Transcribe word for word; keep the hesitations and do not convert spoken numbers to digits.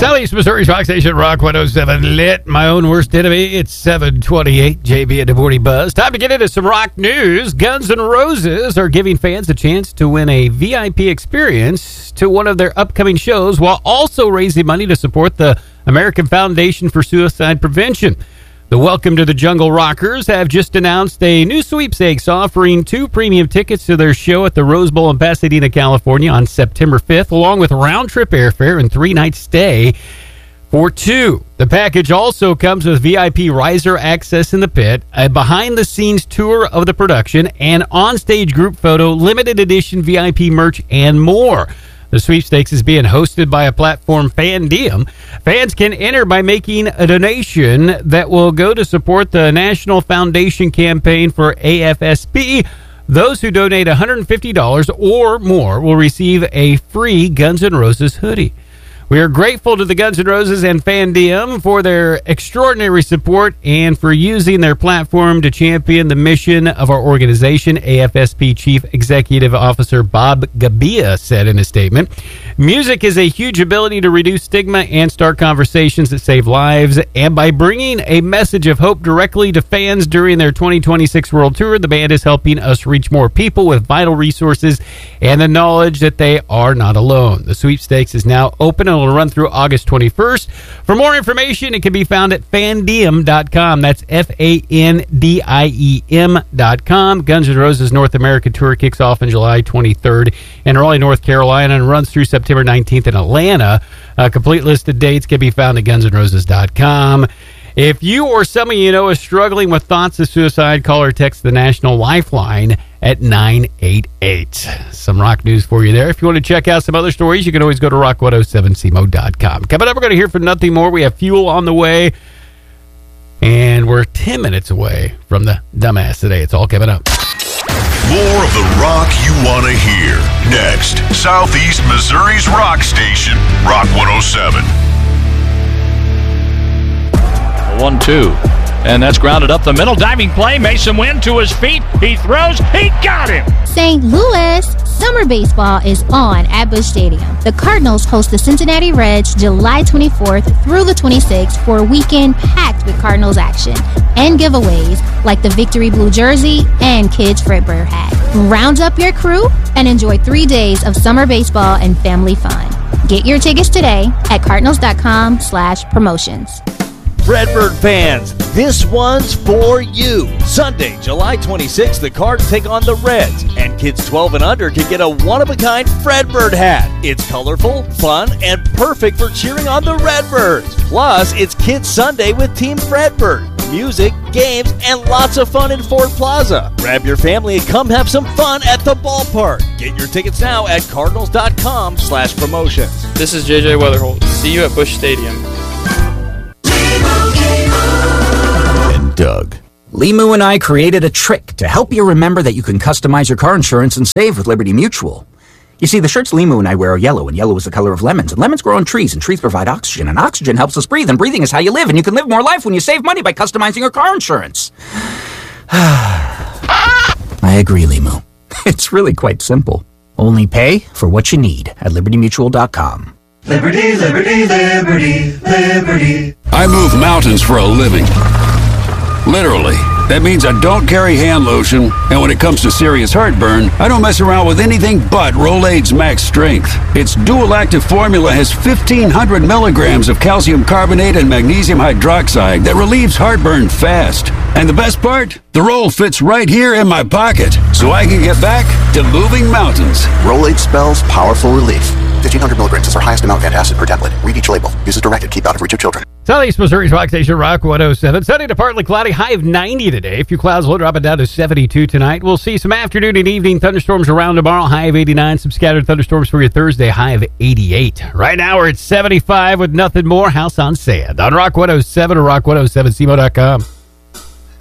Southeast Missouri's Rock Station, Rock one oh seven, lit. My own worst enemy. It's seven twenty-eight. J B and the Morning Buzz. Time to get into some rock news. Guns N' Roses are giving fans a chance to win a V I P experience to one of their upcoming shows while also raising money to support the American Foundation for Suicide Prevention. The Welcome to the Jungle Rockers have just announced a new sweepstakes offering two premium tickets to their show at the Rose Bowl in Pasadena, California on September fifth, along with round-trip airfare and three-night stay for two. The package also comes with V I P riser access in the pit, a behind-the-scenes tour of the production, an on-stage group photo, limited edition V I P merch, and more. The sweepstakes is being hosted by a platform, Fandiem. Fans can enter by making a donation that will go to support the National Foundation campaign for A F S P. Those who donate one hundred fifty dollars or more will receive a free Guns N' Roses hoodie. We are grateful to the Guns N' Roses and Fandiem for their extraordinary support and for using their platform to champion the mission of our organization, A F S P Chief Executive Officer Bob Gabia said in a statement. Music is a huge ability to reduce stigma and start conversations that save lives, and by bringing a message of hope directly to fans during their twenty twenty-six World Tour, the band is helping us reach more people with vital resources and the knowledge that they are not alone. The sweepstakes is now open and will run through August twenty-first. For more information, it can be found at fandiem dot com. That's F A N D I E M dot com. Guns N' Roses North America Tour kicks off on July twenty-third in Raleigh, North Carolina, and runs through September nineteenth in Atlanta. A complete list of dates can be found at guns n roses dot com. If you or someone you know is struggling with thoughts of suicide, call or text the National Lifeline at nine eight eight. Some rock news for you there. If you want to check out some other stories, you can always go to rock one oh seven c m o dot com. Coming up, we're going to hear from Nothing More. We have Fuel on the way, and we're ten minutes away from the dumbass today. It's all coming up. More of the rock you want to hear. Next, Southeast Missouri's rock station, Rock one oh seven. one two. And that's grounded up the middle. Diving play. Mason Wynn to his feet. He throws. He got him. Saint Louis, summer baseball is on at Busch Stadium. The Cardinals host the Cincinnati Reds July twenty-fourth through the twenty-sixth for a weekend packed with Cardinals action and giveaways like the Victory Blue jersey and Kids Fredbear hat. Round up your crew and enjoy three days of summer baseball and family fun. Get your tickets today at cardinals dot com slash promotions. Redbird fans, this one's for you. Sunday, July twenty-sixth, the Cards take on the Reds, and kids twelve and under can get a one-of-a-kind Fredbird hat. It's colorful, fun, and perfect for cheering on the Redbirds. Plus, it's Kids Sunday with Team Fredbird. Music, games, and lots of fun in Ford Plaza. Grab your family and come have some fun at the ballpark. Get your tickets now at cardinals dot com slash promotions. This is J J Weatherholt. See you at Busch Stadium. And Doug. Limu and I created a trick to help you remember that you can customize your car insurance and save with Liberty Mutual. You see, the shirts Limu and I wear are yellow, and yellow is the color of lemons, and lemons grow on trees, and trees provide oxygen, and oxygen helps us breathe, and breathing is how you live, and you can live more life when you save money by customizing your car insurance. I agree, Limu. It's really quite simple. Only pay for what you need at liberty mutual dot com. Liberty, liberty, liberty, liberty. I move mountains for a living. Literally. That means I don't carry hand lotion, and when it comes to serious heartburn, I don't mess around with anything but Rolaids Max Strength. Its dual-active formula has fifteen hundred milligrams of calcium carbonate and magnesium hydroxide that relieves heartburn fast. And the best part? The roll fits right here in my pocket, so I can get back to moving mountains. Rolaids spells powerful relief. fifteen hundred milligrams is our highest amount of antacid per tablet. Read each label. Use as directed. Keep out of reach of children. Southeast Missouri's Rock Station, Rock one oh seven. Sunny to partly cloudy, high of ninety today. A few clouds will drop it down to seventy-two tonight. We'll see some afternoon and evening thunderstorms around tomorrow, high of eighty-nine. Some scattered thunderstorms for your Thursday, high of eighty-eight. Right now we're at seventy-five with Nothing More. House on Sand on Rock one oh seven or rock one oh seven c m o dot com.